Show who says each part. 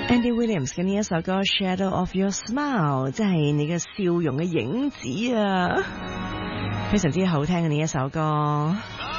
Speaker 1: Andy Williams 嘅呢一首歌 Shadow of Your Smile， 即係你嘅笑容嘅影子啊，非常之好聽嘅呢一首歌。